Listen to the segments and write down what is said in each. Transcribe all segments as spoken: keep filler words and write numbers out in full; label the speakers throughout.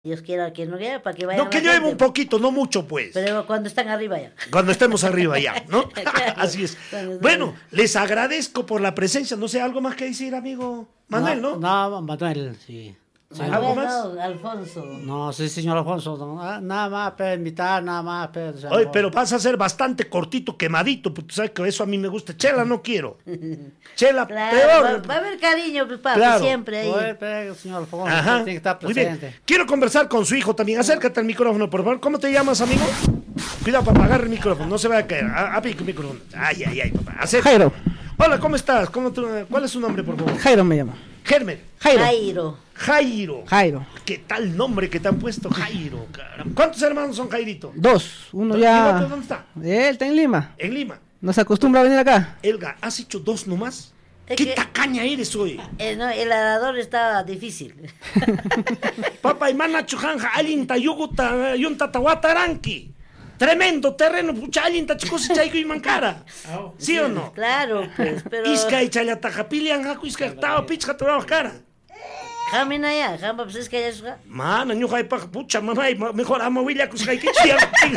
Speaker 1: Dios quiera que no llueva para que vaya.
Speaker 2: No, que llueva un poquito, no mucho, pues.
Speaker 1: Pero cuando están arriba ya.
Speaker 2: Cuando estemos arriba ya, ¿no? Claro, así es.
Speaker 1: Cuando
Speaker 2: Bueno, les agradezco por la presencia. No sé, ¿algo más que decir, amigo Manuel, no?
Speaker 3: No, no Manuel, sí. Sí.
Speaker 2: ¿Algo más?
Speaker 1: No, Alfonso.
Speaker 3: No, sí, señor Alfonso. No, ah, nada más para invitar, nada más. Pero, o sea,
Speaker 2: Oye,
Speaker 3: no.
Speaker 2: pero vas a ser bastante cortito, quemadito, porque tú sabes que eso a mí me gusta. Chela no quiero. Chela,
Speaker 1: Claro,
Speaker 2: peor.
Speaker 1: va, va a haber cariño, pues, papi,
Speaker 2: Claro.
Speaker 1: siempre ahí.
Speaker 3: Oye, pero, señor Alfonso,
Speaker 2: Ajá.
Speaker 3: tiene que estar
Speaker 2: Muy
Speaker 3: presente.
Speaker 2: bien. Quiero conversar con su hijo también. Acércate al micrófono, por favor. ¿Cómo te llamas, amigo? Cuidado para apagar el micrófono, no se vaya a caer. A, a pico el micrófono. Ay, ay, ay, papá. Acércate.
Speaker 4: Jairo.
Speaker 2: Hola, ¿cómo estás? ¿Cómo tú- ¿Cuál es su nombre, por favor?
Speaker 4: Jairo me llamo.
Speaker 2: Germer.
Speaker 4: Jairo.
Speaker 1: Jairo.
Speaker 2: Jairo.
Speaker 4: Jairo.
Speaker 2: ¿Qué tal nombre que te han puesto, Jairo? Caramba. ¿Cuántos hermanos son Jairito?
Speaker 4: Dos. Uno
Speaker 2: ¿Y el otro
Speaker 4: ya.
Speaker 2: dónde está?
Speaker 4: Él está en Lima.
Speaker 2: En Lima.
Speaker 4: No se acostumbra a venir acá.
Speaker 2: Elga, ¿has hecho dos nomás?
Speaker 1: Es
Speaker 2: ¿Qué
Speaker 1: que-
Speaker 2: tacaña eres hoy?
Speaker 1: Eh, no, el arador estaba difícil.
Speaker 2: Papa y mana chujanja, alinta yuguta, yunta tawataranki. Tremendo terreno, pucha, alinta chicos y chaico y mancara. ¿Sí o no?
Speaker 1: Claro, pues, pero...
Speaker 2: Isca y chalatajapilian, jaco isca, tao, pichka, tu cara.
Speaker 1: Jamina ya, jamba, pues es que ya es...
Speaker 2: Mana, ñuja y paja, pucha, mamá, y ma- mejor amo Villa Cuscay que chía.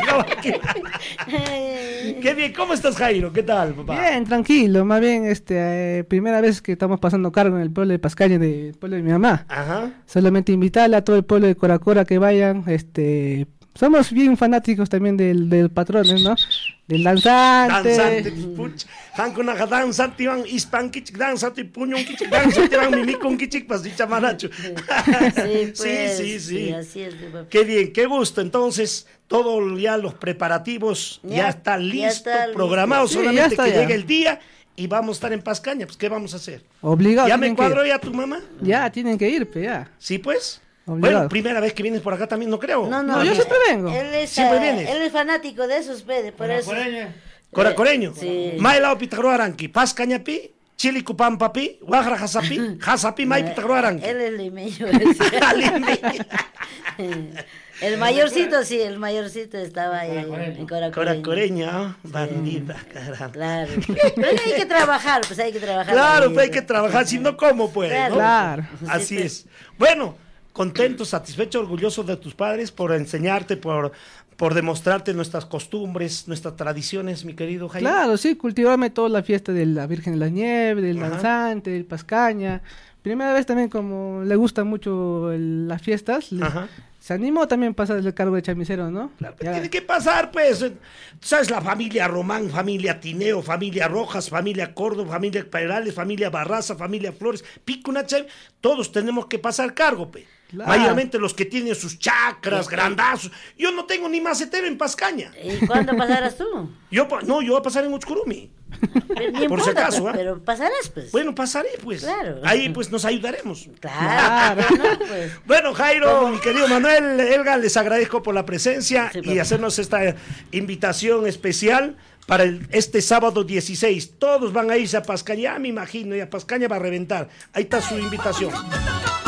Speaker 2: Qué bien, ¿cómo estás, Jairo? ¿Qué tal, papá?
Speaker 4: Bien, tranquilo. Más bien, este, eh, primera vez que estamos pasando cargo en el pueblo de Pascaña, del pueblo de mi mamá.
Speaker 2: Ajá.
Speaker 4: Solamente invitarle a todo el pueblo de Coracora que vayan. Este, somos bien fanáticos también del, del patrones, ¿no? Del danzante.
Speaker 2: Danzante, pucha. Hanko na danzante van ispan kichik danzante puño kichik danzante van mimikon kichik pas dicha manacho.
Speaker 1: Sí, pues,
Speaker 2: sí, sí, sí.
Speaker 1: así es. Pues.
Speaker 2: Qué bien, qué gusto. Entonces, todos ya los preparativos ya,
Speaker 1: Ya-
Speaker 2: está
Speaker 1: ya
Speaker 2: listo,
Speaker 1: está
Speaker 2: programado,
Speaker 4: listo. Sí, ya
Speaker 2: solamente
Speaker 4: está
Speaker 2: que
Speaker 4: ya.
Speaker 2: llegue el día y vamos a estar en Pascaña. Pues, ¿qué vamos a hacer?
Speaker 4: Obligado.
Speaker 2: ¿Ya me
Speaker 4: tienen que
Speaker 2: cuadró
Speaker 4: ir.
Speaker 2: ya tu mamá?
Speaker 4: Ya, tienen que ir, pues ya.
Speaker 2: Sí, pues.
Speaker 4: Obligado.
Speaker 2: Bueno, primera vez que vienes por acá también, no creo.
Speaker 1: No, no,
Speaker 4: No, yo
Speaker 1: él-
Speaker 4: siempre vengo.
Speaker 1: Él es,
Speaker 2: Siempre
Speaker 1: ah,
Speaker 2: vienes.
Speaker 1: él es fanático de esos, pe, por eso.
Speaker 2: Coracoreño.
Speaker 1: Sí.
Speaker 2: Mailao Pitagro Aranqui, Pascañapi, Chili Cupampapi, Guajra Jasapi, Jasapi, Mai Pitagro Aranqui.
Speaker 1: Él es limeño. ese. El mayorcito, sí, el mayorcito estaba ahí en Coracoreño.
Speaker 2: Coracoreña, bandida, caramba.
Speaker 1: Claro. Pero hay que trabajar, pues hay que trabajar.
Speaker 2: Claro,
Speaker 1: ahí,
Speaker 2: pues hay que trabajar, si no, ¿cómo pues?
Speaker 1: Claro.
Speaker 2: ¿no?
Speaker 4: Claro.
Speaker 2: Así
Speaker 1: Sí,
Speaker 2: es. Bueno, contento, satisfecho, orgulloso de tus padres por enseñarte, por, por demostrarte nuestras costumbres, nuestras tradiciones, mi querido Jaime.
Speaker 4: Claro, sí, cultivarme toda la fiesta de la Virgen de la Nieve, del
Speaker 2: Ajá.
Speaker 4: danzante, del Pascaña. Primera vez también, como le gustan mucho el- las fiestas, le-
Speaker 2: Ajá.
Speaker 4: se animó también a pasar el cargo de chamisero, ¿no?
Speaker 2: Claro, pues
Speaker 4: Ya.
Speaker 2: tiene que pasar, pues. eh, Tú sabes, la familia Román, familia Tineo, familia Rojas, familia Córdoba, familia Perales, familia Barraza, familia Flores, Picunache, todos tenemos que pasar cargo, pues.
Speaker 4: Claro.
Speaker 2: Mayormente los que tienen sus chacras, grandazos. Yo no tengo ni macetero en Pascaña.
Speaker 1: ¿Y cuándo pasarás tú?
Speaker 2: Yo, pa- no, yo voy a pasar en Uchcurumi.
Speaker 1: Pero ni
Speaker 2: Por si
Speaker 1: importa,
Speaker 2: acaso,
Speaker 1: pues,
Speaker 2: ¿ah?
Speaker 1: pero pasarás, pues.
Speaker 2: Bueno, pasaré, pues.
Speaker 1: Claro.
Speaker 2: Ahí, pues, nos ayudaremos.
Speaker 1: Claro, no, pues.
Speaker 2: Bueno, Jairo, mi querido Manuel, Elga, les agradezco por la presencia
Speaker 1: Sí,
Speaker 2: y
Speaker 1: papá.
Speaker 2: hacernos esta invitación especial para el- este sábado dieciséis. Todos van a irse a Pascaña, ya me imagino, y a Pascaña va a reventar. Ahí está su invitación.